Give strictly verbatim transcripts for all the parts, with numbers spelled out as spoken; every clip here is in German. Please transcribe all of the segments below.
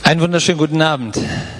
Einen wunderschönen guten Abend.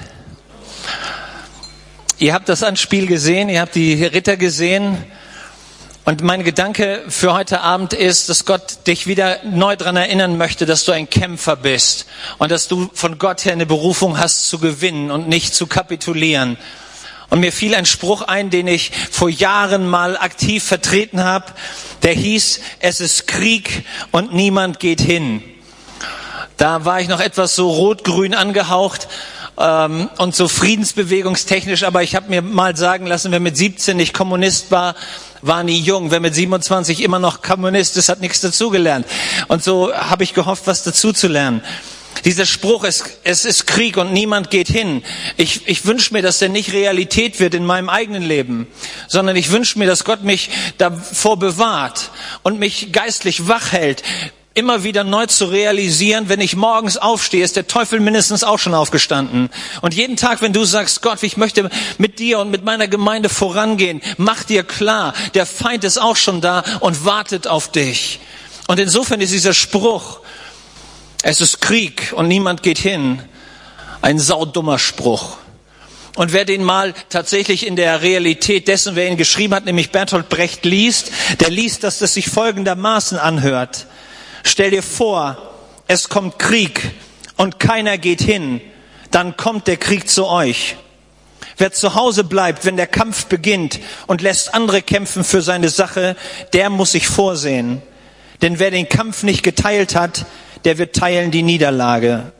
Ihr habt das Anspiel gesehen, ihr habt die Ritter gesehen. Und mein Gedanke für heute Abend ist, dass Gott dich wieder neu daran erinnern möchte, dass du ein Kämpfer bist und dass du von Gott her eine Berufung hast zu gewinnen und nicht zu kapitulieren. Und mir fiel ein Spruch ein, den ich vor Jahren mal aktiv vertreten habe. Der hieß, es ist Krieg und niemand geht hin. Da war ich noch etwas so rot-grün angehaucht ähm, und so friedensbewegungstechnisch, aber ich habe mir mal sagen lassen, wer mit siebzehn nicht Kommunist war, war nie jung. Wer mit siebenundzwanzig immer noch Kommunist ist, hat nichts dazugelernt. Und so habe ich gehofft, was dazuzulernen. Dieser Spruch, es, es ist Krieg und niemand geht hin. Ich, ich wünsche mir, dass der nicht Realität wird in meinem eigenen Leben, sondern ich wünsche mir, dass Gott mich davor bewahrt und mich geistlich wach hält, immer wieder neu zu realisieren, wenn ich morgens aufstehe, ist der Teufel mindestens auch schon aufgestanden. Und jeden Tag, wenn du sagst, Gott, ich möchte mit dir und mit meiner Gemeinde vorangehen, mach dir klar, der Feind ist auch schon da und wartet auf dich. Und insofern ist dieser Spruch, es ist Krieg und niemand geht hin, ein saudummer Spruch. Und wer den mal tatsächlich in der Realität dessen, wer ihn geschrieben hat, nämlich Bertolt Brecht liest, der liest, dass das sich folgendermaßen anhört. Stell dir vor, es kommt Krieg und keiner geht hin, dann kommt der Krieg zu euch. Wer zu Hause bleibt, wenn der Kampf beginnt und lässt andere kämpfen für seine Sache, der muss sich vorsehen. Denn wer den Kampf nicht geteilt hat, der wird teilen die Niederlage.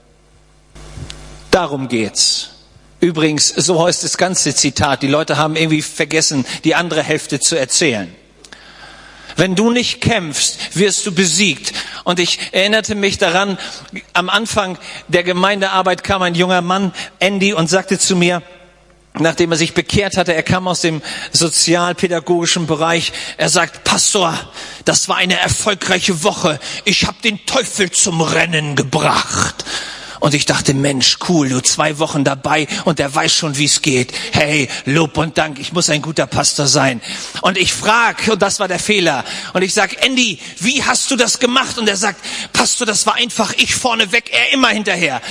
Darum geht's. Übrigens, so heißt das ganze Zitat. Die Leute haben irgendwie vergessen, die andere Hälfte zu erzählen. Wenn du nicht kämpfst, wirst du besiegt. Und ich erinnerte mich daran, am Anfang der Gemeindearbeit kam ein junger Mann, Andy, und sagte zu mir, nachdem er sich bekehrt hatte, er kam aus dem sozialpädagogischen Bereich, er sagt, Pastor, das war eine erfolgreiche Woche. Ich habe den Teufel zum Rennen gebracht. Und ich dachte, Mensch, cool, du zwei Wochen dabei und der weiß schon, wie es geht. Hey, Lob und Dank, ich muss ein guter Pastor sein. Und ich frag, und das war der Fehler, und ich sag, Andy, wie hast du das gemacht? Und er sagt, Pastor, das war einfach, ich vorne weg, er immer hinterher.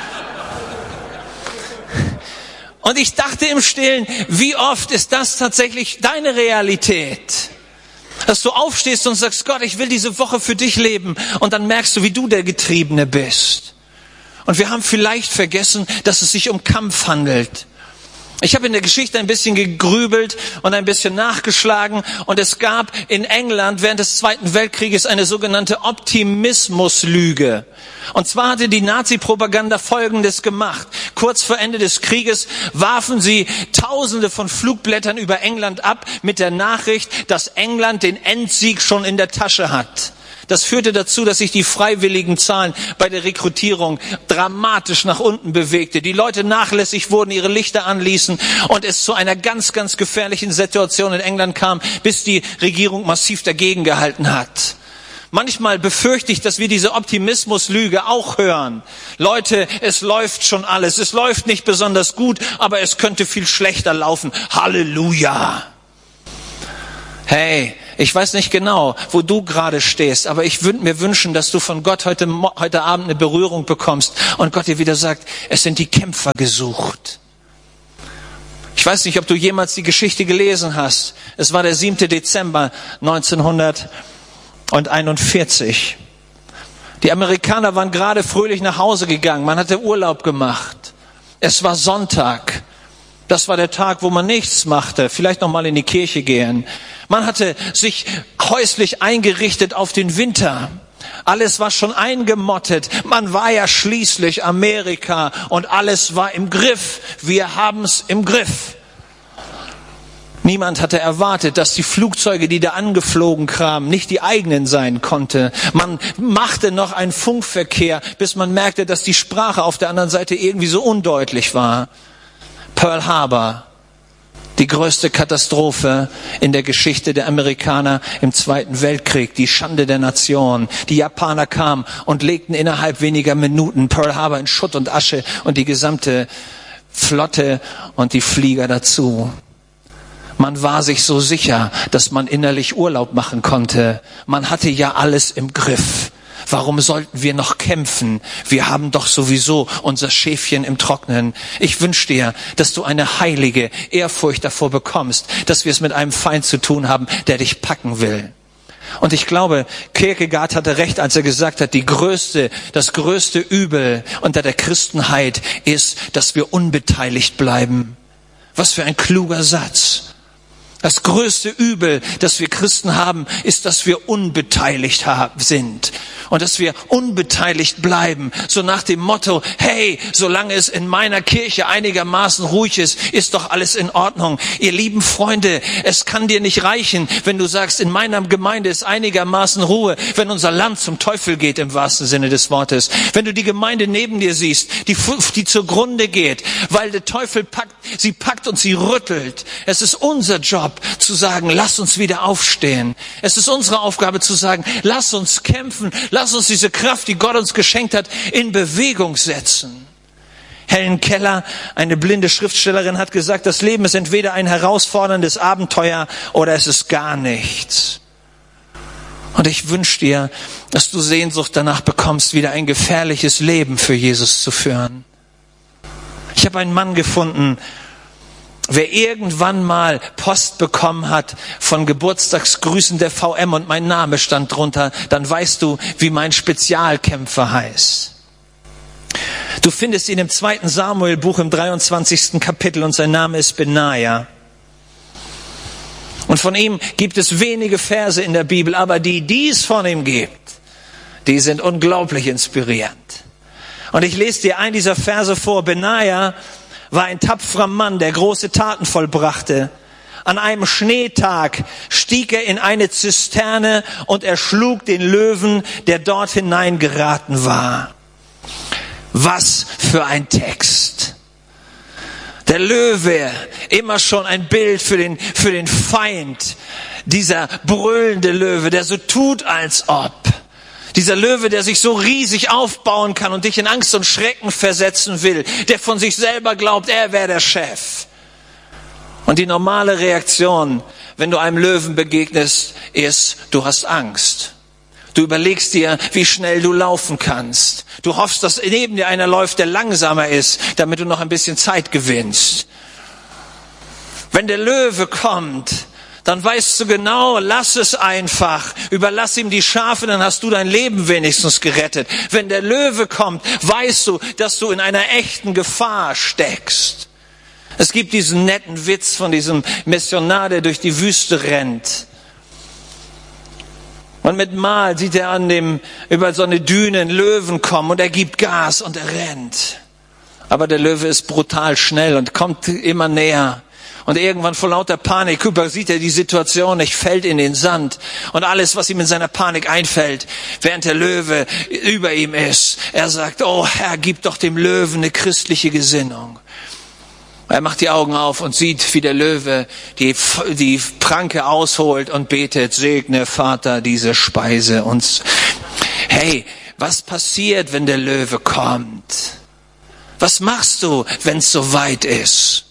Und ich dachte im Stillen, wie oft ist das tatsächlich deine Realität? Dass du aufstehst und sagst, Gott, ich will diese Woche für dich leben. Und dann merkst du, wie du der Getriebene bist. Und wir haben vielleicht vergessen, dass es sich um Kampf handelt. Ich habe in der Geschichte ein bisschen gegrübelt und ein bisschen nachgeschlagen. Und es gab in England während des Zweiten Weltkrieges eine sogenannte Optimismuslüge. Und zwar hatte die Nazi-Propaganda Folgendes gemacht. Kurz vor Ende des Krieges warfen sie Tausende von Flugblättern über England ab mit der Nachricht, dass England den Endsieg schon in der Tasche hat. Das führte dazu, dass sich die freiwilligen Zahlen bei der Rekrutierung dramatisch nach unten bewegte. Die Leute nachlässig wurden, ihre Lichter anließen und es zu einer ganz, ganz gefährlichen Situation in England kam, bis die Regierung massiv dagegen gehalten hat. Manchmal befürchte ich, dass wir diese Optimismuslüge auch hören. Leute, es läuft schon alles. Es läuft nicht besonders gut, aber es könnte viel schlechter laufen. Halleluja! Hey, ich weiß nicht genau, wo du gerade stehst, aber ich würde mir wünschen, dass du von Gott heute, heute Abend eine Berührung bekommst und Gott dir wieder sagt, es sind die Kämpfer gesucht. Ich weiß nicht, ob du jemals die Geschichte gelesen hast. Es war der siebte Dezember neunzehnhunderteinundvierzig. Die Amerikaner waren gerade fröhlich nach Hause gegangen. Man hatte Urlaub gemacht. Es war Sonntag. Das war der Tag, wo man nichts machte, vielleicht noch mal in die Kirche gehen. Man hatte sich häuslich eingerichtet auf den Winter. Alles war schon eingemottet. Man war ja schließlich Amerika und alles war im Griff. Wir haben's im Griff. Niemand hatte erwartet, dass die Flugzeuge, die da angeflogen kamen, nicht die eigenen sein konnte. Man machte noch einen Funkverkehr, bis man merkte, dass die Sprache auf der anderen Seite irgendwie so undeutlich war. Pearl Harbor, die größte Katastrophe in der Geschichte der Amerikaner im Zweiten Weltkrieg, die Schande der Nation. Die Japaner kamen und legten innerhalb weniger Minuten Pearl Harbor in Schutt und Asche und die gesamte Flotte und die Flieger dazu. Man war sich so sicher, dass man innerlich Urlaub machen konnte. Man hatte ja alles im Griff. Warum sollten wir noch kämpfen? Wir haben doch sowieso unser Schäfchen im Trocknen. Ich wünsche dir, dass du eine heilige Ehrfurcht davor bekommst, dass wir es mit einem Feind zu tun haben, der dich packen will. Und ich glaube, Kierkegaard hatte recht, als er gesagt hat, die größte, das größte Übel unter der Christenheit ist, dass wir unbeteiligt bleiben. Was für ein kluger Satz. Das größte Übel, das wir Christen haben, ist, dass wir unbeteiligt sind. Und dass wir unbeteiligt bleiben. So nach dem Motto, hey, solange es in meiner Kirche einigermaßen ruhig ist, ist doch alles in Ordnung. Ihr lieben Freunde, es kann dir nicht reichen, wenn du sagst, in meiner Gemeinde ist einigermaßen Ruhe, wenn unser Land zum Teufel geht, im wahrsten Sinne des Wortes. Wenn du die Gemeinde neben dir siehst, die, die zugrunde geht, weil der Teufel packt, sie packt und sie rüttelt. Es ist unser Job, zu sagen, lass uns wieder aufstehen. Es ist unsere Aufgabe zu sagen, lass uns kämpfen, lass uns diese Kraft, die Gott uns geschenkt hat, in Bewegung setzen. Helen Keller, eine blinde Schriftstellerin, hat gesagt, das Leben ist entweder ein herausforderndes Abenteuer oder es ist gar nichts. Und ich wünsche dir, dass du Sehnsucht danach bekommst, wieder ein gefährliches Leben für Jesus zu führen. Ich habe einen Mann gefunden, wer irgendwann mal Post bekommen hat von Geburtstagsgrüßen der V M und mein Name stand drunter, dann weißt du, wie mein Spezialkämpfer heißt. Du findest ihn im zweiten Samuel-Buch im dreiundzwanzigsten Kapitel und sein Name ist Benaja. Und von ihm gibt es wenige Verse in der Bibel, aber die, die es von ihm gibt, die sind unglaublich inspirierend. Und ich lese dir einen dieser Verse vor. Benaja war ein tapferer Mann, der große Taten vollbrachte. An einem Schneetag stieg er in eine Zisterne und erschlug den Löwen, der dort hineingeraten war. Was für ein Text! Der Löwe, immer schon ein Bild für den, für den Feind. Dieser brüllende Löwe, der so tut, als ob. Dieser Löwe, der sich so riesig aufbauen kann und dich in Angst und Schrecken versetzen will, der von sich selber glaubt, er wäre der Chef. Und die normale Reaktion, wenn du einem Löwen begegnest, ist, du hast Angst. Du überlegst dir, wie schnell du laufen kannst. Du hoffst, dass neben dir einer läuft, der langsamer ist, damit du noch ein bisschen Zeit gewinnst. Wenn der Löwe kommt, dann weißt du genau, lass es einfach. Überlass ihm die Schafe, dann hast du dein Leben wenigstens gerettet. Wenn der Löwe kommt, weißt du, dass du in einer echten Gefahr steckst. Es gibt diesen netten Witz von diesem Missionar, der durch die Wüste rennt. Und mit Mal sieht er an dem, über so eine Düne einen Löwen kommen und er gibt Gas und er rennt. Aber der Löwe ist brutal schnell und kommt immer näher. Und irgendwann vor lauter Panik übersieht er die Situation nicht, fällt in den Sand. Und alles, was ihm in seiner Panik einfällt, während der Löwe über ihm ist, er sagt, oh Herr, gib doch dem Löwen eine christliche Gesinnung. Er macht die Augen auf und sieht, wie der Löwe die, die Pranke ausholt und betet, segne Vater diese Speise. Und hey, was passiert, wenn der Löwe kommt? Was machst du, wenn es so weit ist?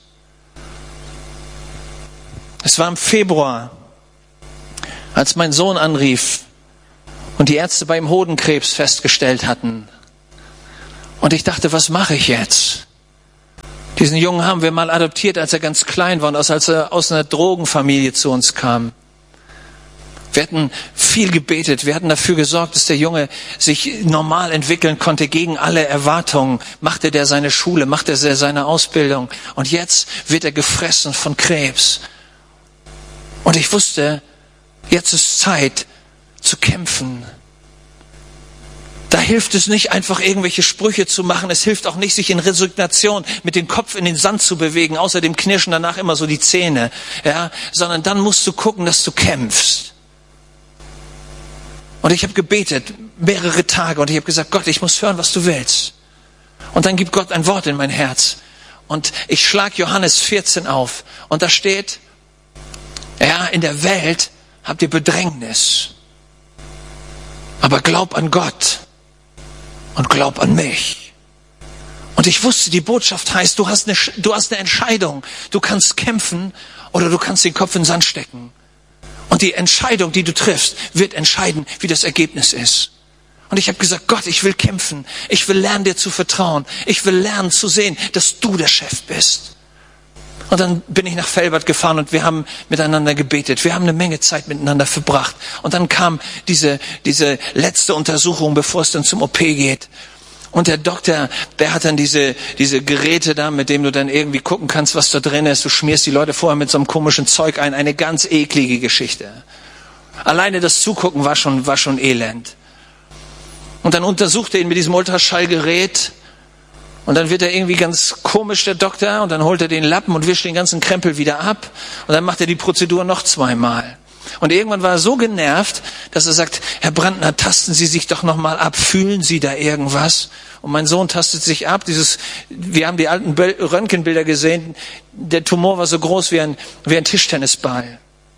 Es war im Februar, als mein Sohn anrief und die Ärzte bei ihm Hodenkrebs festgestellt hatten. Und ich dachte, was mache ich jetzt? Diesen Jungen haben wir mal adoptiert, als er ganz klein war und als er aus einer Drogenfamilie zu uns kam. Wir hatten viel gebetet, wir hatten dafür gesorgt, dass der Junge sich normal entwickeln konnte gegen alle Erwartungen. Machte der seine Schule, machte er seine Ausbildung und jetzt wird er gefressen von Krebs. Und ich wusste, jetzt ist Zeit zu kämpfen. Da hilft es nicht, einfach irgendwelche Sprüche zu machen. Es hilft auch nicht, sich in Resignation mit dem Kopf in den Sand zu bewegen. Außerdem knirschen danach immer so die Zähne. Ja, sondern dann musst du gucken, dass du kämpfst. Und ich habe gebetet, mehrere Tage. Und ich habe gesagt, Gott, ich muss hören, was du willst. Und dann gibt Gott ein Wort in mein Herz. Und ich schlag Johannes vierzehn auf. Und da steht, ja, in der Welt habt ihr Bedrängnis. Aber glaub an Gott und glaub an mich. Und ich wusste, die Botschaft heißt, du hast eine, du hast eine Entscheidung. Du kannst kämpfen oder du kannst den Kopf in den Sand stecken. Und die Entscheidung, die du triffst, wird entscheiden, wie das Ergebnis ist. Und ich habe gesagt, Gott, ich will kämpfen. Ich will lernen, dir zu vertrauen. Ich will lernen zu sehen, dass du der Chef bist. Und dann bin ich nach Velbert gefahren und wir haben miteinander gebetet. Wir haben eine Menge Zeit miteinander verbracht. Und dann kam diese, diese letzte Untersuchung, bevor es dann zum O P geht. Und der Doktor, der hat dann diese, diese Geräte da, mit dem du dann irgendwie gucken kannst, was da drin ist. Du schmierst die Leute vorher mit so einem komischen Zeug ein. Eine ganz eklige Geschichte. Alleine das Zugucken war schon, war schon elend. Und dann untersucht er ihn mit diesem Ultraschallgerät. Und dann wird er irgendwie ganz komisch, der Doktor. Und dann holt er den Lappen und wischt den ganzen Krempel wieder ab. Und dann macht er die Prozedur noch zweimal. Und irgendwann war er so genervt, dass er sagt, Herr Brandner, tasten Sie sich doch noch mal ab. Fühlen Sie da irgendwas? Und mein Sohn tastet sich ab. Dieses, wir haben die alten Röntgenbilder gesehen. Der Tumor war so groß wie ein, wie ein Tischtennisball.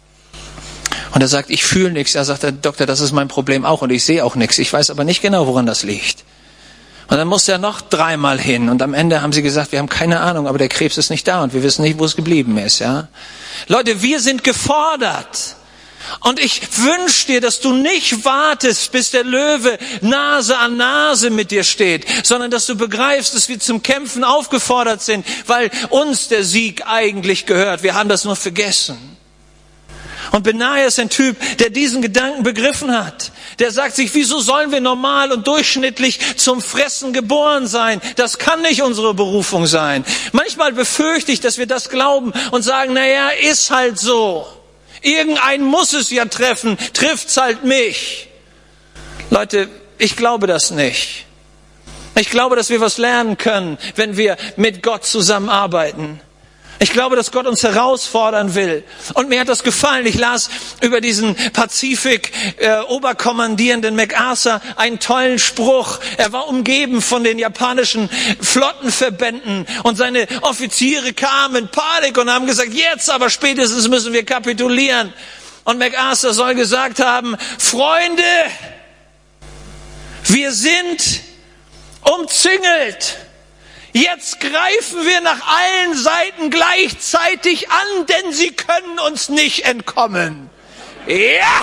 Und er sagt, ich fühle nichts. Er sagt, der Doktor, das ist mein Problem auch und ich sehe auch nichts. Ich weiß aber nicht genau, woran das liegt. Und dann musste er noch dreimal hin und am Ende haben sie gesagt, wir haben keine Ahnung, aber der Krebs ist nicht da und wir wissen nicht, wo es geblieben ist. Ja, Leute, wir sind gefordert. Und ich wünsche dir, dass du nicht wartest, bis der Löwe Nase an Nase mit dir steht, sondern dass du begreifst, dass wir zum Kämpfen aufgefordert sind, weil uns der Sieg eigentlich gehört. Wir haben das nur vergessen. Und Benaja ist ein Typ, der diesen Gedanken begriffen hat. Der sagt sich, wieso sollen wir normal und durchschnittlich zum Fressen geboren sein? Das kann nicht unsere Berufung sein. Manchmal befürchte ich, dass wir das glauben und sagen, naja, ist halt so. Irgendein muss es ja treffen, trifft's halt mich. Leute, ich glaube das nicht. Ich glaube, dass wir was lernen können, wenn wir mit Gott zusammenarbeiten. Ich glaube, dass Gott uns herausfordern will. Und mir hat das gefallen. Ich las über diesen Pazifik-Oberkommandierenden äh, MacArthur einen tollen Spruch. Er war umgeben von den japanischen Flottenverbänden und seine Offiziere kamen in Panik und haben gesagt, jetzt aber spätestens müssen wir kapitulieren. Und MacArthur soll gesagt haben, Freunde, wir sind umzingelt. Jetzt greifen wir nach allen Seiten gleichzeitig an, denn sie können uns nicht entkommen. Ja!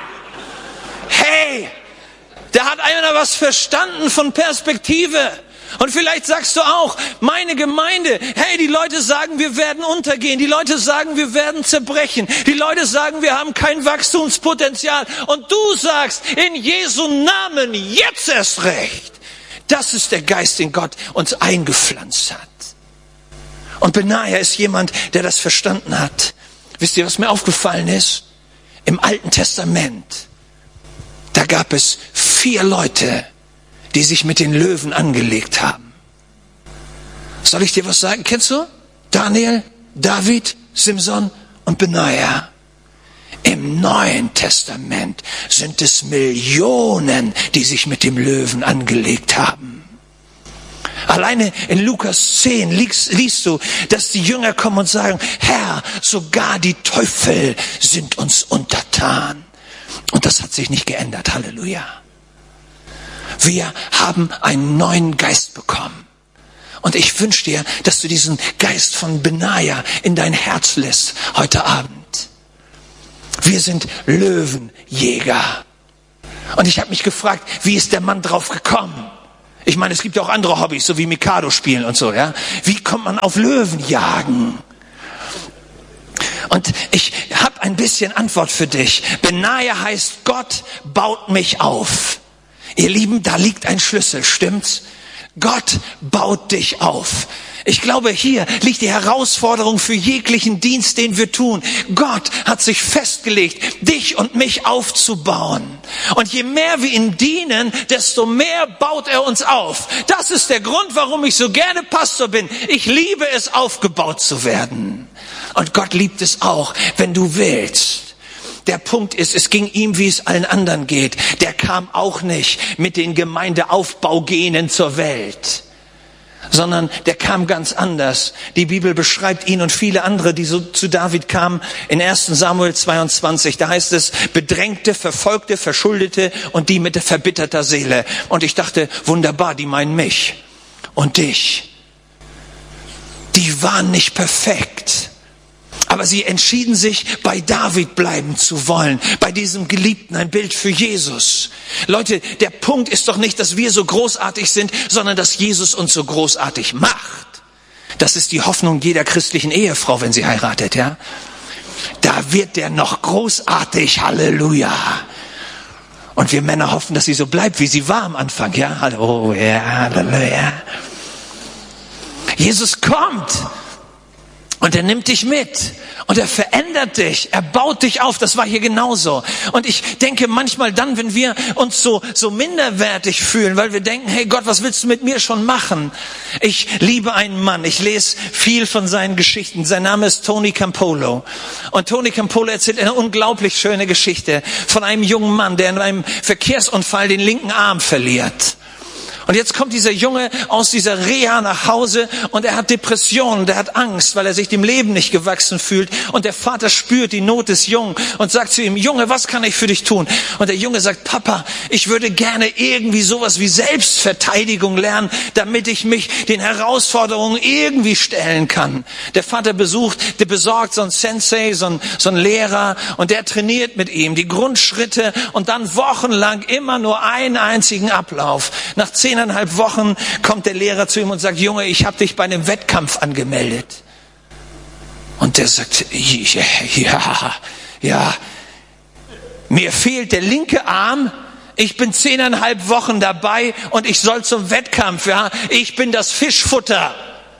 Hey, da hat einer was verstanden von Perspektive. Und vielleicht sagst du auch, meine Gemeinde, hey, die Leute sagen, wir werden untergehen. Die Leute sagen, wir werden zerbrechen. Die Leute sagen, wir haben kein Wachstumspotenzial. Und du sagst, in Jesu Namen, jetzt erst recht. Das ist der Geist, den Gott uns eingepflanzt hat. Und Benaja ist jemand, der das verstanden hat. Wisst ihr, was mir aufgefallen ist? Im Alten Testament, da gab es vier Leute, die sich mit den Löwen angelegt haben. Soll ich dir was sagen? Kennst du? Daniel, David, Simson und Benaja. Im Neuen Testament sind es Millionen, die sich mit dem Löwen angelegt haben. Alleine in Lukas zehn liest, liest du, dass die Jünger kommen und sagen, Herr, sogar die Teufel sind uns untertan. Und das hat sich nicht geändert. Halleluja. Wir haben einen neuen Geist bekommen. Und ich wünsche dir, dass du diesen Geist von Benaja in dein Herz lässt heute Abend. Wir sind Löwenjäger. Und ich habe mich gefragt, wie ist der Mann drauf gekommen? Ich meine, es gibt ja auch andere Hobbys, so wie Mikado spielen und so, ja. Wie kommt man auf Löwenjagen? Und ich habe ein bisschen Antwort für dich. Benaja heißt, Gott baut mich auf. Ihr Lieben, da liegt ein Schlüssel, stimmt's? Gott baut dich auf. Ich glaube, hier liegt die Herausforderung für jeglichen Dienst, den wir tun. Gott hat sich festgelegt, dich und mich aufzubauen. Und je mehr wir ihm dienen, desto mehr baut er uns auf. Das ist der Grund, warum ich so gerne Pastor bin. Ich liebe es, aufgebaut zu werden. Und Gott liebt es auch, wenn du willst. Der Punkt ist, es ging ihm, wie es allen anderen geht. Der kam auch nicht mit den Gemeindeaufbaugenen zur Welt, sondern der kam ganz anders. Die Bibel beschreibt ihn und viele andere, die so zu David kamen, in erster Samuel zweiundzwanzig. Da heißt es, Bedrängte, Verfolgte, Verschuldete und die mit verbitterter Seele. Und ich dachte, wunderbar, die meinen mich und dich. Die waren nicht perfekt. Aber sie entschieden sich, bei David bleiben zu wollen, bei diesem Geliebten, ein Bild für Jesus. Leute, der Punkt ist doch nicht, dass wir so großartig sind, sondern dass Jesus uns so großartig macht. Das ist die Hoffnung jeder christlichen Ehefrau, wenn sie heiratet, ja. Da wird der noch großartig, Halleluja. Und wir Männer hoffen, dass sie so bleibt, wie sie war am Anfang, ja. Halleluja, Halleluja. Jesus kommt. Und er nimmt dich mit und er verändert dich, er baut dich auf. Das war hier genauso. Und ich denke manchmal dann, wenn wir uns so so minderwertig fühlen, weil wir denken, hey Gott, was willst du mit mir schon machen? Ich liebe einen Mann, ich lese viel von seinen Geschichten. Sein Name ist Tony Campolo. Und Tony Campolo erzählt eine unglaublich schöne Geschichte von einem jungen Mann, der in einem Verkehrsunfall den linken Arm verliert. Und jetzt kommt dieser Junge aus dieser Reha nach Hause und er hat Depressionen, der hat Angst, weil er sich dem Leben nicht gewachsen fühlt. Und der Vater spürt die Not des Jungen und sagt zu ihm, Junge, was kann ich für dich tun? Und der Junge sagt, Papa, ich würde gerne irgendwie sowas wie Selbstverteidigung lernen, damit ich mich den Herausforderungen irgendwie stellen kann. Der Vater besucht, der besorgt so einen Sensei, so einen, so einen Lehrer und der trainiert mit ihm die Grundschritte und dann wochenlang immer nur einen einzigen Ablauf. Nach zehneinhalb Wochen kommt der Lehrer zu ihm und sagt, Junge, ich habe dich bei einem Wettkampf angemeldet. Und der sagt, ja, ja, ja, mir fehlt der linke Arm, ich bin zehneinhalb Wochen dabei und ich soll zum Wettkampf, ja, ich bin das Fischfutter.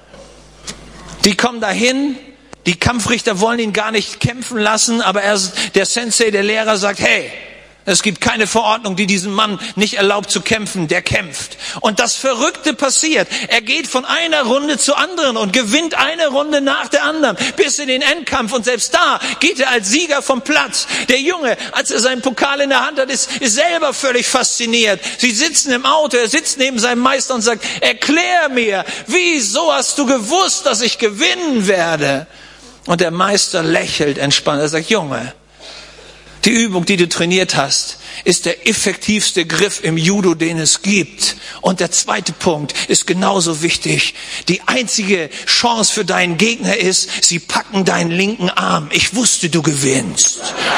Die kommen dahin, die Kampfrichter wollen ihn gar nicht kämpfen lassen, aber er, der Sensei, der Lehrer sagt, hey, es gibt keine Verordnung, die diesem Mann nicht erlaubt zu kämpfen, der kämpft. Und das Verrückte passiert. Er geht von einer Runde zur anderen und gewinnt eine Runde nach der anderen bis in den Endkampf. Und selbst da geht er als Sieger vom Platz. Der Junge, als er seinen Pokal in der Hand hat, ist, ist selber völlig fasziniert. Sie sitzen im Auto, er sitzt neben seinem Meister und sagt, erklär mir, wieso hast du gewusst, dass ich gewinnen werde? Und der Meister lächelt entspannt. Er sagt, Junge, die Übung, die du trainiert hast, ist der effektivste Griff im Judo, den es gibt. Und der zweite Punkt ist genauso wichtig. Die einzige Chance für deinen Gegner ist, sie packen deinen linken Arm. Ich wusste, du gewinnst.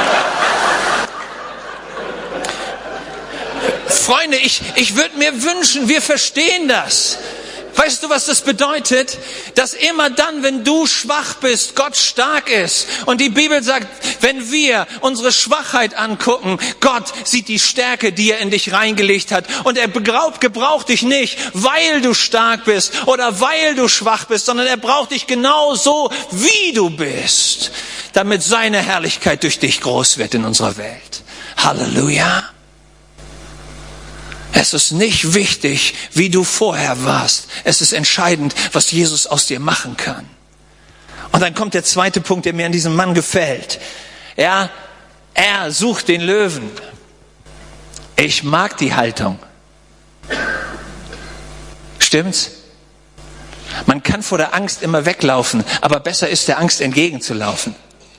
Freunde, ich, ich würde mir wünschen, wir verstehen das. Weißt du, was das bedeutet? Dass immer dann, wenn du schwach bist, Gott stark ist. Und die Bibel sagt, wenn wir unsere Schwachheit angucken, Gott sieht die Stärke, die er in dich reingelegt hat. Und er gebraucht, gebraucht dich nicht, weil du stark bist oder weil du schwach bist, sondern er braucht dich genau so, wie du bist, damit seine Herrlichkeit durch dich groß wird in unserer Welt. Halleluja. Es ist nicht wichtig, wie du vorher warst. Es ist entscheidend, was Jesus aus dir machen kann. Und dann kommt der zweite Punkt, der mir an diesem Mann gefällt. Ja, er sucht den Löwen. Ich mag die Haltung. Stimmt's? Man kann vor der Angst immer weglaufen, aber besser ist, der Angst entgegenzulaufen.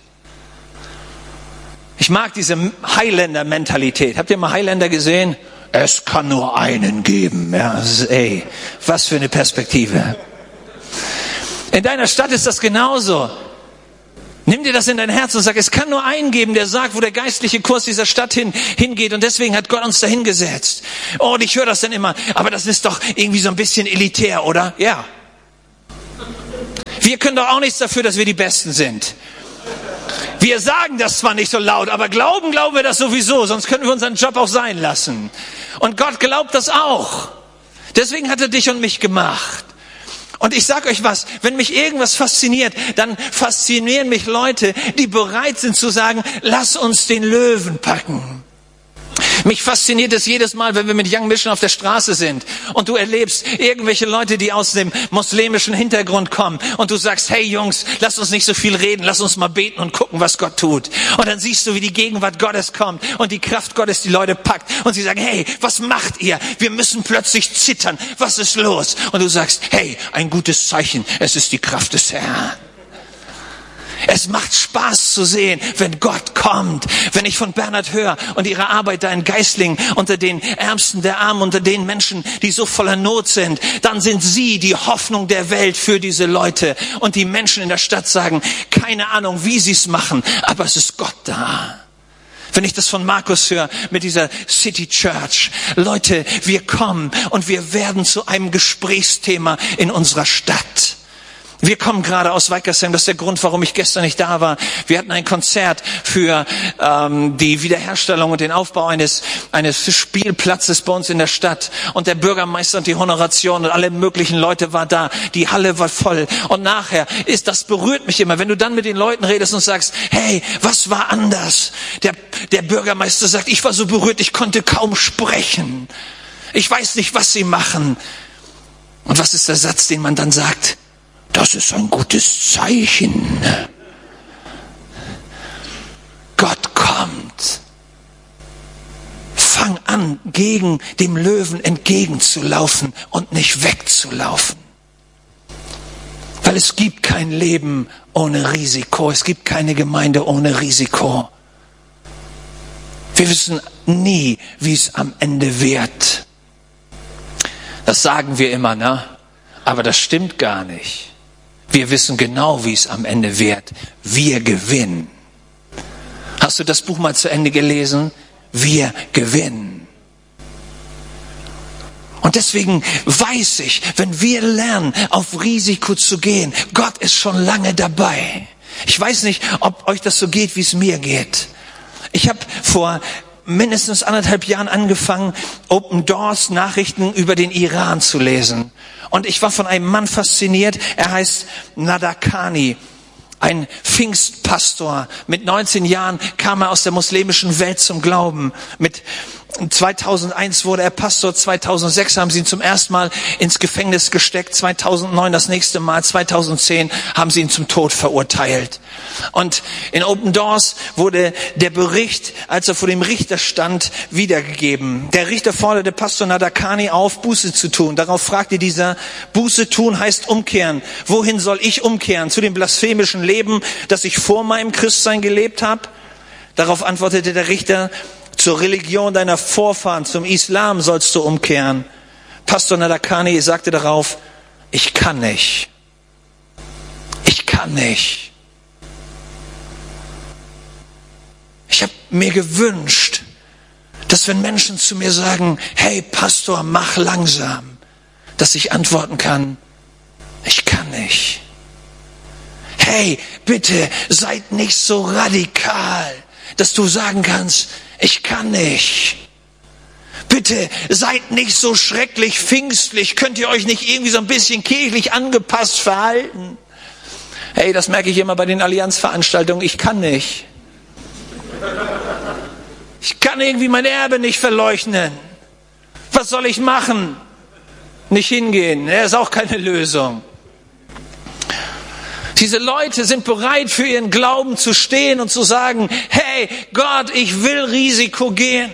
Ich mag diese Highlander-Mentalität. Habt ihr mal Highlander gesehen? Es kann nur einen geben. Ja, ey, was für eine Perspektive. In deiner Stadt ist das genauso. Nimm dir das in dein Herz und sag, es kann nur einen geben, der sagt, wo der geistliche Kurs dieser Stadt hin, hingeht. Und deswegen hat Gott uns dahin gesetzt. Oh, und ich höre das dann immer. Aber das ist doch irgendwie so ein bisschen elitär, oder? Ja. Wir können doch auch nichts dafür, dass wir die Besten sind. Wir sagen das zwar nicht so laut, aber glauben, glauben wir das sowieso, sonst können wir unseren Job auch sein lassen. Und Gott glaubt das auch. Deswegen hat er dich und mich gemacht. Und ich sag euch was, wenn mich irgendwas fasziniert, dann faszinieren mich Leute, die bereit sind zu sagen, lass uns den Löwen packen. Mich fasziniert es jedes Mal, wenn wir mit Young Mission auf der Straße sind und du erlebst irgendwelche Leute, die aus dem muslimischen Hintergrund kommen und du sagst, hey Jungs, lass uns nicht so viel reden, lass uns mal beten und gucken, was Gott tut. Und dann siehst du, wie die Gegenwart Gottes kommt und die Kraft Gottes die Leute packt und sie sagen, hey, was macht ihr? Wir müssen plötzlich zittern. Was ist los? Und du sagst, hey, ein gutes Zeichen, es ist die Kraft des Herrn. Es macht Spaß zu sehen, wenn Gott kommt. Wenn ich von Bernhard höre und ihre Arbeit da in Geislingen unter den Ärmsten der Armen, unter den Menschen, die so voller Not sind, dann sind sie die Hoffnung der Welt für diese Leute. Und die Menschen in der Stadt sagen, keine Ahnung, wie sie es machen, aber es ist Gott da. Wenn ich das von Markus höre mit dieser City Church. Leute, wir kommen und wir werden zu einem Gesprächsthema in unserer Stadt. Wir kommen gerade aus Weikersheim, das ist der Grund, warum ich gestern nicht da war. Wir hatten ein Konzert für ähm, die Wiederherstellung und den Aufbau eines eines Spielplatzes bei uns in der Stadt. Und der Bürgermeister und die Honoration und alle möglichen Leute war da. Die Halle war voll. Und nachher ist, das berührt mich immer, wenn du dann mit den Leuten redest und sagst, hey, was war anders? Der, der Bürgermeister sagt, ich war so berührt, ich konnte kaum sprechen. Ich weiß nicht, was sie machen. Und was ist der Satz, den man dann sagt? Das ist ein gutes Zeichen. Gott kommt. Fang an, gegen dem Löwen entgegenzulaufen und nicht wegzulaufen. Weil es gibt kein Leben ohne Risiko. Es gibt keine Gemeinde ohne Risiko. Wir wissen nie, wie es am Ende wird. Das sagen wir immer, ne? Aber das stimmt gar nicht. Wir wissen genau, wie es am Ende wird. Wir gewinnen. Hast du das Buch mal zu Ende gelesen? Wir gewinnen. Und deswegen weiß ich, wenn wir lernen, auf Risiko zu gehen, Gott ist schon lange dabei. Ich weiß nicht, ob euch das so geht, wie es mir geht. Ich habe vor mindestens anderthalb Jahren angefangen, Open Doors Nachrichten über den Iran zu lesen. Und ich war von einem Mann fasziniert, er heißt Nadakani, ein Pfingstpastor. Mit neunzehn Jahren kam er aus der muslimischen Welt zum Glauben. Mit zweitausendeins wurde er Pastor, zweitausendsechs haben sie ihn zum ersten Mal ins Gefängnis gesteckt, zweitausendneun das nächste Mal, zweitausendzehn haben sie ihn zum Tod verurteilt. Und in Open Doors wurde der Bericht, als er vor dem Richter stand, wiedergegeben. Der Richter forderte Pastor Nadakani auf, Buße zu tun. Darauf fragte dieser, Buße tun heißt umkehren. Wohin soll ich umkehren? Zu dem blasphemischen Leben, das ich vor meinem Christsein gelebt habe? Darauf antwortete der Richter, zur Religion deiner Vorfahren, zum Islam sollst du umkehren. Pastor Nadakani sagte darauf, ich kann nicht. Ich kann nicht. Ich habe mir gewünscht, dass wenn Menschen zu mir sagen, hey Pastor, mach langsam, dass ich antworten kann, ich kann nicht. Hey, bitte seid nicht so radikal, dass du sagen kannst, ich kann nicht. Bitte seid nicht so schrecklich pfingstlich. Könnt ihr euch nicht irgendwie so ein bisschen kirchlich angepasst verhalten? Hey, das merke ich immer bei den Allianzveranstaltungen. Ich kann nicht. Ich kann irgendwie mein Erbe nicht verleugnen. Was soll ich machen? Nicht hingehen. Das ist auch keine Lösung. Diese Leute sind bereit, für ihren Glauben zu stehen und zu sagen, hey Gott, ich will Risiko gehen.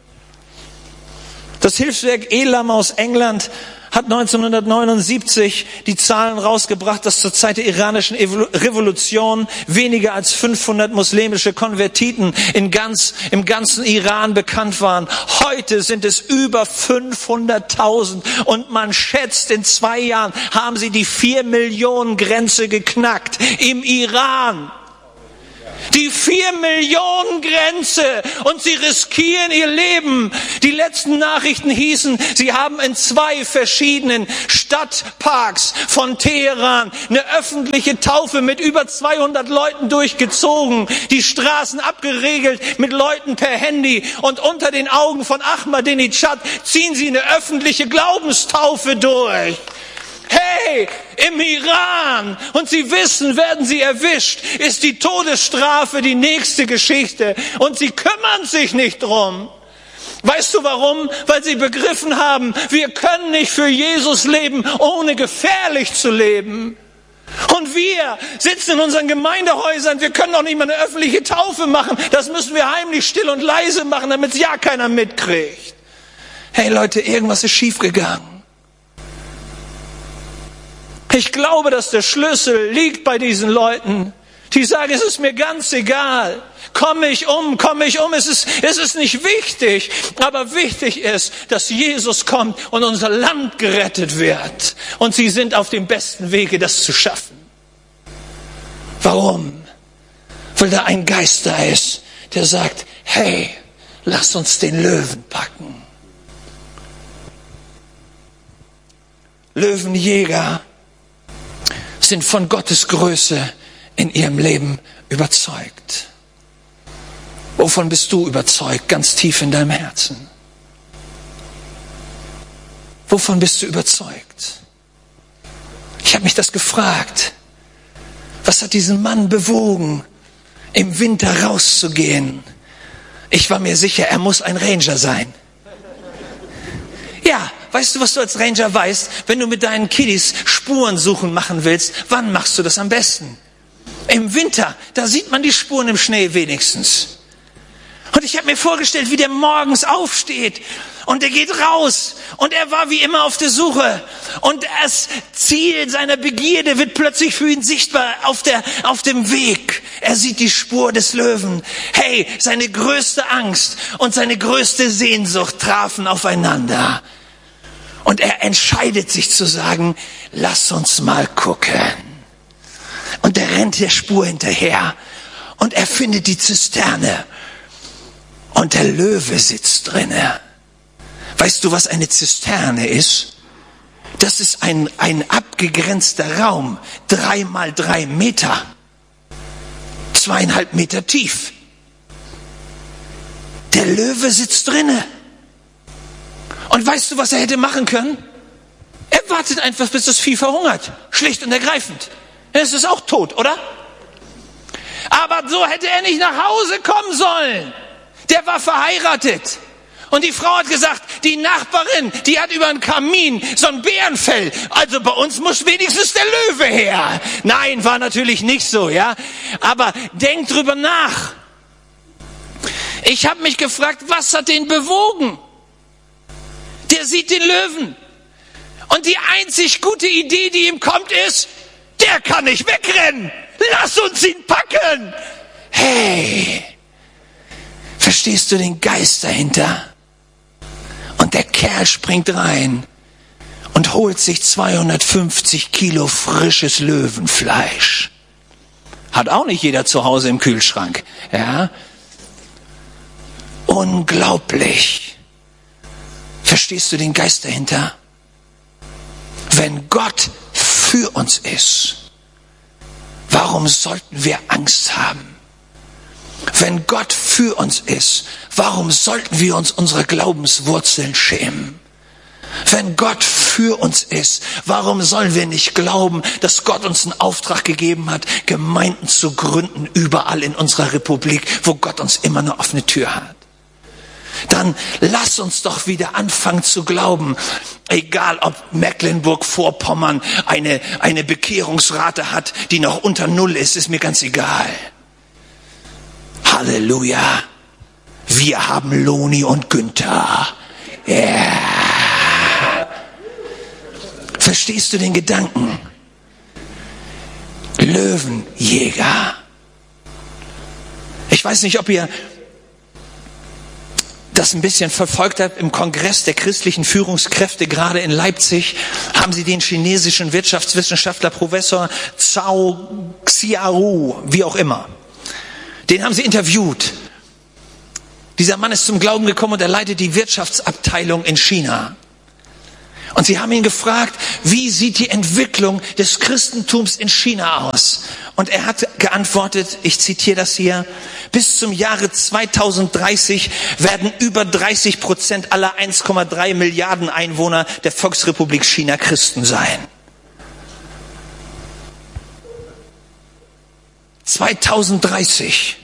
Das Hilfswerk Elam aus England hat neunzehnhundertneunundsiebzig die Zahlen rausgebracht, dass zur Zeit der iranischen Revolution weniger als fünfhundert muslimische Konvertiten in ganz, im ganzen Iran bekannt waren. Heute sind es über fünfhunderttausend und man schätzt, in zwei Jahren haben sie die vier Millionen Grenze geknackt im Iran. Die vier Millionen Grenze und sie riskieren ihr Leben. Die letzten Nachrichten hießen, sie haben in zwei verschiedenen Stadtparks von Teheran eine öffentliche Taufe mit über zweihundert Leuten durchgezogen, die Straßen abgeregelt mit Leuten per Handy und unter den Augen von Ahmadinejad ziehen sie eine öffentliche Glaubenstaufe durch. Hey, im Iran, und sie wissen, werden sie erwischt, ist die Todesstrafe die nächste Geschichte. Und sie kümmern sich nicht drum. Weißt du warum? Weil sie begriffen haben, wir können nicht für Jesus leben, ohne gefährlich zu leben. Und wir sitzen in unseren Gemeindehäusern, wir können doch nicht mal eine öffentliche Taufe machen. Das müssen wir heimlich still und leise machen, damit es ja keiner mitkriegt. Hey Leute, irgendwas ist schiefgegangen. Ich glaube, dass der Schlüssel liegt bei diesen Leuten, Die sagen, es ist mir ganz egal. Komme ich um, komme ich um, es ist, es ist nicht wichtig. Aber wichtig ist, dass Jesus kommt und unser Land gerettet wird. Und sie sind auf dem besten Wege, das zu schaffen. Warum? Weil da ein Geist da ist, der sagt, hey, lass uns den Löwen packen. Löwenjäger sind von Gottes Größe in ihrem Leben überzeugt. Wovon bist du überzeugt, ganz tief in deinem Herzen? Wovon bist du überzeugt? Ich habe mich das gefragt. Was hat diesen Mann bewogen, im Winter rauszugehen? Ich war mir sicher, er muss ein Ranger sein. Ja, weißt du, was du als Ranger weißt? Wenn du mit deinen Kiddies Spuren suchen machen willst, wann machst du das am besten? Im Winter, da sieht man die Spuren im Schnee wenigstens. Und ich habe mir vorgestellt, wie der morgens aufsteht und er geht raus und er war wie immer auf der Suche. Und das Ziel seiner Begierde wird plötzlich für ihn sichtbar auf der, auf dem Weg. Er sieht die Spur des Löwen. Hey, seine größte Angst und seine größte Sehnsucht trafen aufeinander. Und er entscheidet sich zu sagen, lass uns mal gucken. Und er rennt der Spur hinterher und er findet die Zisterne. Und der Löwe sitzt drinne. Weißt du, was eine Zisterne ist? Das ist ein, ein abgegrenzter Raum, drei mal drei Meter, zweieinhalb Meter tief. Der Löwe sitzt drinne. Und weißt du, was er hätte machen können? Er wartet einfach, bis das Vieh verhungert. Schlicht und ergreifend. Es ist auch tot, oder? Aber so hätte er nicht nach Hause kommen sollen. Der war verheiratet. Und die Frau hat gesagt, die Nachbarin, die hat über einen Kamin so ein Bärenfell. Also bei uns muss wenigstens der Löwe her. Nein, war natürlich nicht so, ja. Aber denk drüber nach. Ich habe mich gefragt, was hat den bewogen? Der sieht den Löwen. Und die einzig gute Idee, die ihm kommt, ist, der kann nicht wegrennen. Lass uns ihn packen. Hey, verstehst du den Geist dahinter? Und der Kerl springt rein und holt sich zweihundertfünfzig Kilo frisches Löwenfleisch. Hat auch nicht jeder zu Hause im Kühlschrank. Ja? Unglaublich. Verstehst du den Geist dahinter? Wenn Gott für uns ist, warum sollten wir Angst haben? Wenn Gott für uns ist, warum sollten wir uns unserer Glaubenswurzeln schämen? Wenn Gott für uns ist, warum sollen wir nicht glauben, dass Gott uns einen Auftrag gegeben hat, Gemeinden zu gründen, überall in unserer Republik, wo Gott uns immer eine offene Tür hat? Dann lass uns doch wieder anfangen zu glauben, egal ob Mecklenburg-Vorpommern eine, eine Bekehrungsrate hat, die noch unter Null ist, ist mir ganz egal. Halleluja. Wir haben Loni und Günther. Yeah. Verstehst du den Gedanken? Löwenjäger. Ich weiß nicht, ob ihr das ein bisschen verfolgt habt. Im Kongress der christlichen Führungskräfte, gerade in Leipzig, haben sie den chinesischen Wirtschaftswissenschaftler Professor Zhao Xiaoru, wie auch immer, den haben sie interviewt. Dieser Mann ist zum Glauben gekommen und er leitet die Wirtschaftsabteilung in China. Und sie haben ihn gefragt, wie sieht die Entwicklung des Christentums in China aus? Und er hat geantwortet, ich zitiere das hier, bis zum Jahre zweitausenddreißig werden über dreißig Prozent aller eins Komma drei Milliarden Einwohner der Volksrepublik China Christen sein. zweitausenddreißig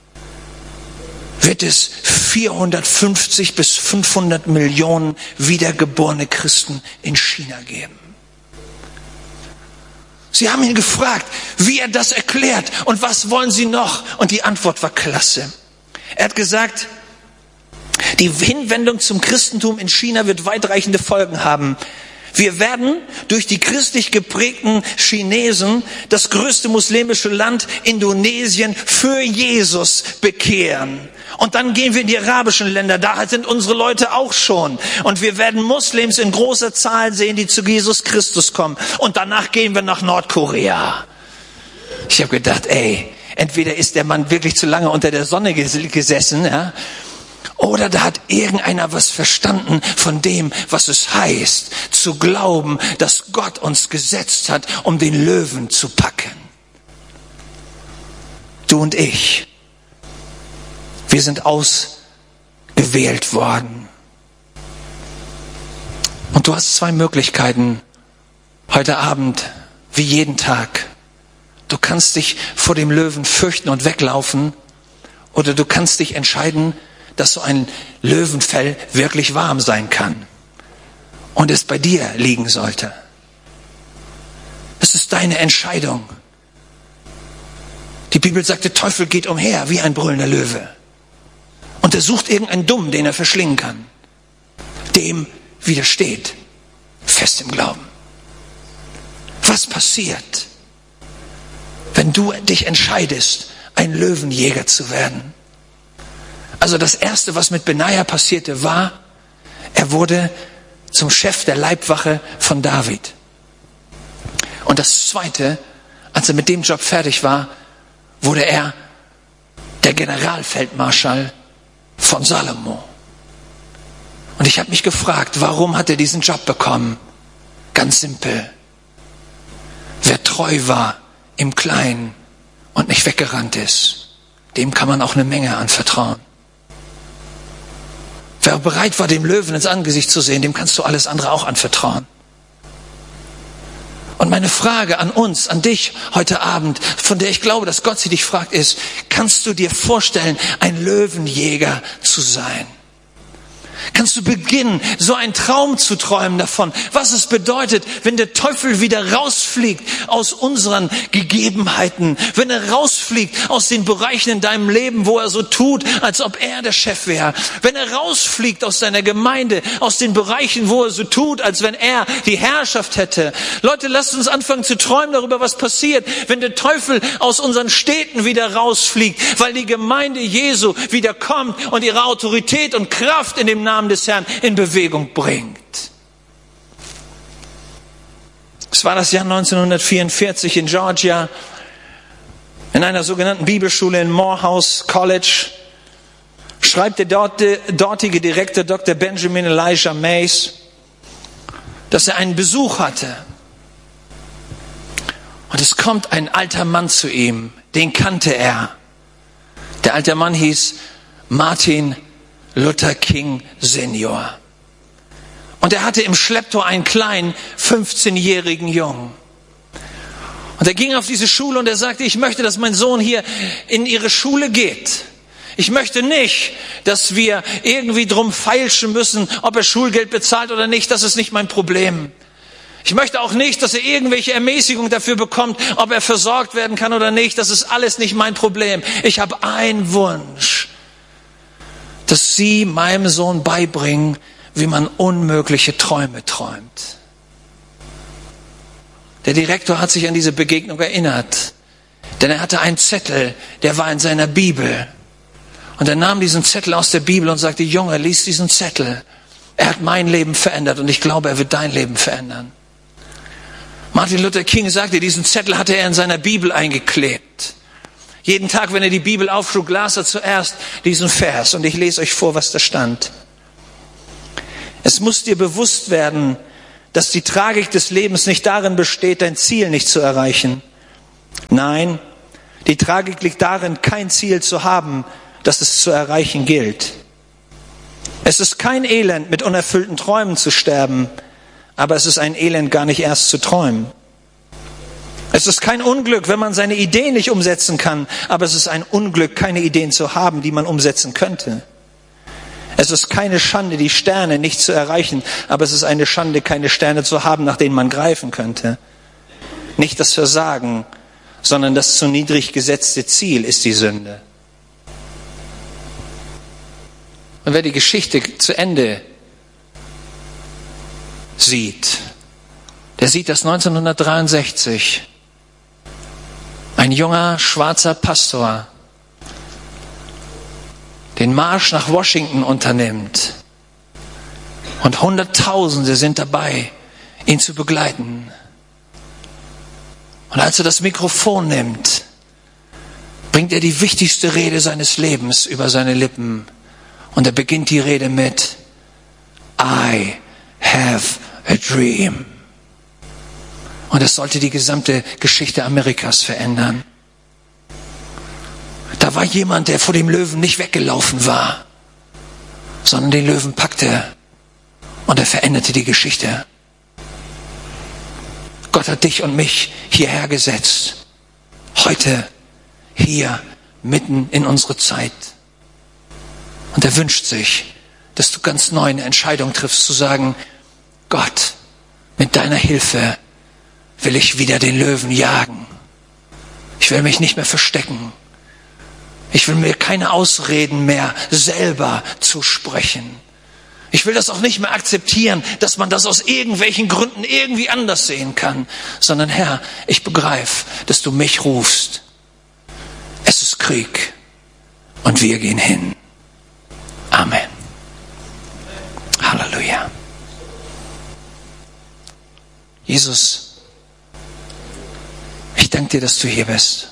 wird es vierhundertfünfzig bis fünfhundert Millionen wiedergeborene Christen in China geben. Sie haben ihn gefragt, wie er das erklärt und was wollen Sie noch? Und die Antwort war klasse. Er hat gesagt, die Hinwendung zum Christentum in China wird weitreichende Folgen haben. Wir werden durch die christlich geprägten Chinesen das größte muslimische Land Indonesien für Jesus bekehren. Und dann gehen wir in die arabischen Länder, da sind unsere Leute auch schon. Und wir werden Muslims in großer Zahl sehen, die zu Jesus Christus kommen. Und danach gehen wir nach Nordkorea. Ich habe gedacht, ey, entweder ist der Mann wirklich zu lange unter der Sonne gesessen, ja, oder da hat irgendeiner was verstanden von dem, was es heißt, zu glauben, dass Gott uns gesetzt hat, um den Löwen zu packen. Du und ich, wir sind ausgewählt worden. Und du hast zwei Möglichkeiten heute Abend, wie jeden Tag. Du kannst dich vor dem Löwen fürchten und weglaufen, oder du kannst dich entscheiden, dass so ein Löwenfell wirklich warm sein kann und es bei dir liegen sollte. Es ist deine Entscheidung. Die Bibel sagt, der Teufel geht umher wie ein brüllender Löwe und er sucht irgendeinen Dummen, den er verschlingen kann. Dem widersteht, fest im Glauben. Was passiert, wenn du dich entscheidest, ein Löwenjäger zu werden? Also das Erste, was mit Benaja passierte, war, er wurde zum Chef der Leibwache von David. Und das Zweite, als er mit dem Job fertig war, wurde er der Generalfeldmarschall von Salomo. Und ich habe mich gefragt, warum hat er diesen Job bekommen? Ganz simpel. Wer treu war im Kleinen und nicht weggerannt ist, dem kann man auch eine Menge anvertrauen. Wer bereit war, dem Löwen ins Angesicht zu sehen, dem kannst du alles andere auch anvertrauen. Und meine Frage an uns, an dich heute Abend, von der ich glaube, dass Gott sie dich fragt, ist, kannst du dir vorstellen, ein Löwenjäger zu sein? Kannst du beginnen, so einen Traum zu träumen davon, was es bedeutet, wenn der Teufel wieder rausfliegt aus unseren Gegebenheiten, wenn er rausfliegt aus den Bereichen in deinem Leben, wo er so tut, als ob er der Chef wäre, wenn er rausfliegt aus deiner Gemeinde, aus den Bereichen, wo er so tut, als wenn er die Herrschaft hätte. Leute, lasst uns anfangen zu träumen darüber, was passiert, wenn der Teufel aus unseren Städten wieder rausfliegt, weil die Gemeinde Jesu wieder kommt und ihre Autorität und Kraft in dem Namen des Herrn in Bewegung bringt. Es war das Jahr neunzehnhundertvierundvierzig in Georgia, in einer sogenannten Bibelschule in Morehouse College, schreibt der dortige Direktor Doktor Benjamin Elijah Mays, dass er einen Besuch hatte. Und es kommt ein alter Mann zu ihm, den kannte er. Der alte Mann hieß Martin Luther King Senior. Und er hatte im Schlepptau einen kleinen fünfzehnjährigen Jungen. Und er ging auf diese Schule und er sagte, ich möchte, dass mein Sohn hier in ihre Schule geht. Ich möchte nicht, dass wir irgendwie drum feilschen müssen, ob er Schulgeld bezahlt oder nicht. Das ist nicht mein Problem. Ich möchte auch nicht, dass er irgendwelche Ermäßigung dafür bekommt, ob er versorgt werden kann oder nicht. Das ist alles nicht mein Problem. Ich habe einen Wunsch, dass Sie meinem Sohn beibringen, wie man unmögliche Träume träumt. Der Direktor hat sich an diese Begegnung erinnert, denn er hatte einen Zettel, der war in seiner Bibel. Und er nahm diesen Zettel aus der Bibel und sagte, Junge, lies diesen Zettel. Er hat mein Leben verändert und ich glaube, er wird dein Leben verändern. Martin Luther King sagte, diesen Zettel hatte er in seiner Bibel eingeklebt. Jeden Tag, wenn er die Bibel aufschlug, las er zuerst diesen Vers. Und ich lese euch vor, was da stand. Es muss dir bewusst werden, dass die Tragik des Lebens nicht darin besteht, dein Ziel nicht zu erreichen. Nein, die Tragik liegt darin, kein Ziel zu haben, das es zu erreichen gilt. Es ist kein Elend, mit unerfüllten Träumen zu sterben, aber es ist ein Elend, gar nicht erst zu träumen. Es ist kein Unglück, wenn man seine Ideen nicht umsetzen kann, aber es ist ein Unglück, keine Ideen zu haben, die man umsetzen könnte. Es ist keine Schande, die Sterne nicht zu erreichen, aber es ist eine Schande, keine Sterne zu haben, nach denen man greifen könnte. Nicht das Versagen, sondern das zu niedrig gesetzte Ziel ist die Sünde. Und wer die Geschichte zu Ende sieht, der sieht, dass neunzehnhundertdreiundsechzig ein junger schwarzer Pastor den Marsch nach Washington unternimmt. Und Hunderttausende sind dabei, ihn zu begleiten. Und als er das Mikrofon nimmt, bringt er die wichtigste Rede seines Lebens über seine Lippen. Und er beginnt die Rede mit I have a dream. Und es sollte die gesamte Geschichte Amerikas verändern. Da war jemand, der vor dem Löwen nicht weggelaufen war, sondern den Löwen packte und er veränderte die Geschichte. Gott hat dich und mich hierher gesetzt. Heute, hier, mitten in unsere Zeit. Und er wünscht sich, dass du ganz neu eine Entscheidung triffst, zu sagen, Gott, mit deiner Hilfe will ich wieder den Löwen jagen. Ich will mich nicht mehr verstecken. Ich will mir keine Ausreden mehr selber zusprechen. Ich will das auch nicht mehr akzeptieren, dass man das aus irgendwelchen Gründen irgendwie anders sehen kann. Sondern Herr, ich begreife, dass du mich rufst. Es ist Krieg und wir gehen hin. Amen. Halleluja. Jesus, ich danke dir, dass du hier bist.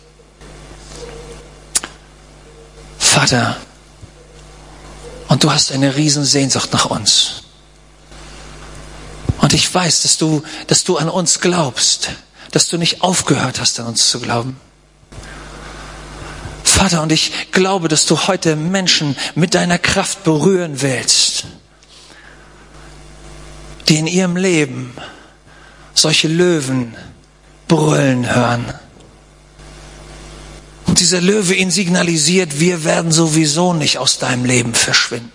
Vater, und du hast eine riesen Sehnsucht nach uns. Und ich weiß, dass du, dass du an uns glaubst, dass du nicht aufgehört hast, an uns zu glauben. Vater, und ich glaube, dass du heute Menschen mit deiner Kraft berühren willst, die in ihrem Leben solche Löwen brüllen hören. Und dieser Löwe ihnen signalisiert, wir werden sowieso nicht aus deinem Leben verschwinden.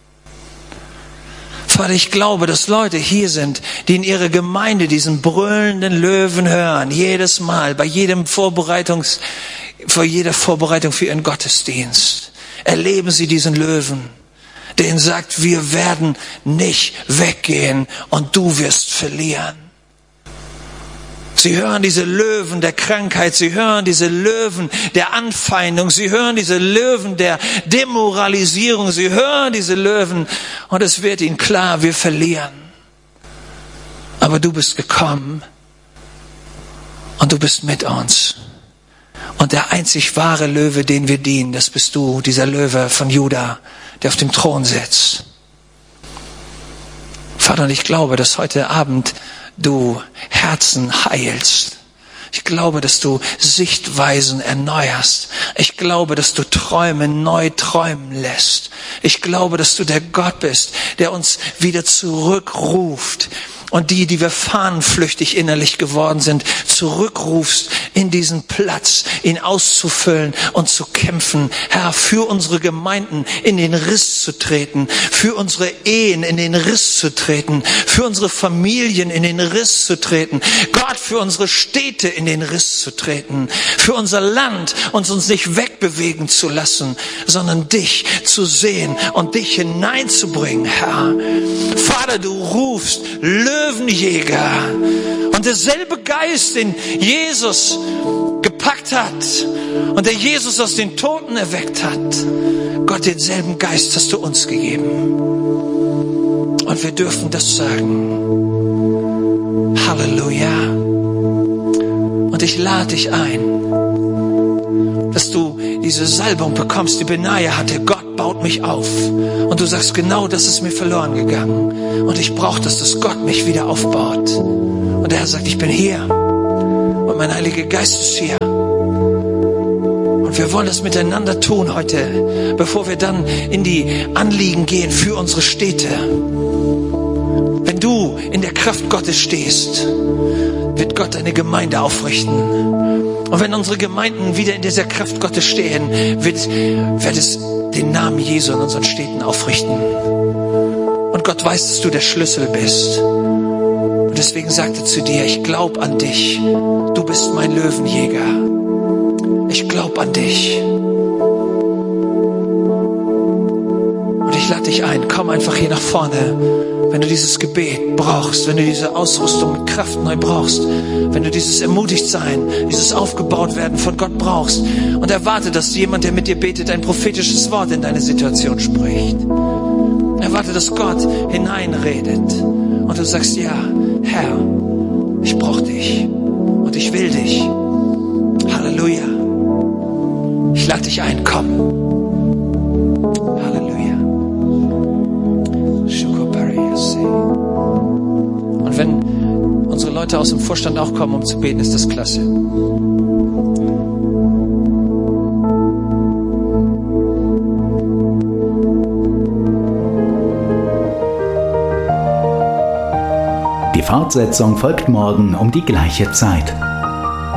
Vater, ich glaube, dass Leute hier sind, die in ihrer Gemeinde diesen brüllenden Löwen hören, jedes Mal, bei jedem Vorbereitungs, vor jeder Vorbereitung für ihren Gottesdienst. Erleben sie diesen Löwen, der ihnen sagt, wir werden nicht weggehen und du wirst verlieren. Sie hören diese Löwen der Krankheit, sie hören diese Löwen der Anfeindung, sie hören diese Löwen der Demoralisierung, sie hören diese Löwen und es wird ihnen klar, wir verlieren. Aber du bist gekommen und du bist mit uns. Und der einzig wahre Löwe, den wir dienen, das bist du, dieser Löwe von Juda, der auf dem Thron sitzt. Vater, und ich glaube, dass heute Abend du Herzen heilst. Ich glaube, dass du Sichtweisen erneuerst. Ich glaube, dass du Träume neu träumen lässt. Ich glaube, dass du der Gott bist, der uns wieder zurückruft. Und die, die wir fahnenflüchtig innerlich geworden sind, zurückrufst in diesen Platz, ihn auszufüllen und zu kämpfen. Herr, für unsere Gemeinden in den Riss zu treten, für unsere Ehen in den Riss zu treten, für unsere Familien in den Riss zu treten, Gott, für unsere Städte in den Riss zu treten, für unser Land uns uns nicht wegbewegen zu lassen, sondern dich zu sehen und dich hineinzubringen, Herr. Vater, du rufst Löwenjäger. Und derselbe Geist, den Jesus gepackt hat und der Jesus aus den Toten erweckt hat, Gott, denselben Geist hast du uns gegeben. Und wir dürfen das sagen. Halleluja. Und ich lade dich ein, dass du diese Salbung bekommst, die Benaja hatte. Gott baut mich auf. Und du sagst, genau das ist mir verloren gegangen. Und ich brauche das, dass Gott mich wieder aufbaut. Und der Herr sagt, ich bin hier. Und mein Heiliger Geist ist hier. Und wir wollen das miteinander tun heute, bevor wir dann in die Anliegen gehen für unsere Städte. Wenn du in der Kraft Gottes stehst, wird Gott eine Gemeinde aufrichten. Und wenn unsere Gemeinden wieder in dieser Kraft Gottes stehen, wird, wird es den Namen Jesu in unseren Städten aufrichten. Und Gott weiß, dass du der Schlüssel bist. Und deswegen sagt er zu dir, ich glaube an dich. Du bist mein Löwenjäger. Ich glaube an dich. Und ich lade dich ein, komm einfach hier nach vorne. wenn du dieses Gebet brauchst, wenn du diese Ausrüstung mit Kraft neu brauchst, wenn du dieses Ermutigtsein, dieses Aufgebaut werden von Gott brauchst und erwarte, dass jemand, der mit dir betet, ein prophetisches Wort in deine Situation spricht. Erwarte, dass Gott hineinredet und du sagst, ja, Herr, ich brauche dich und ich will dich. Halleluja. Ich lade dich ein, komm. Und wenn unsere Leute aus dem Vorstand auch kommen, um zu beten, ist das klasse. Die Fortsetzung folgt morgen um die gleiche Zeit.